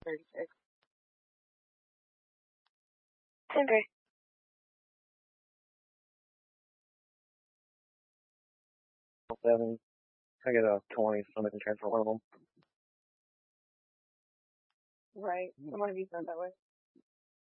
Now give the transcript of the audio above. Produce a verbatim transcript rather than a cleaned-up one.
thirty-six. Okay. Seven. I get a twenty, so I can transfer one of them. Right. I want to be sent that way.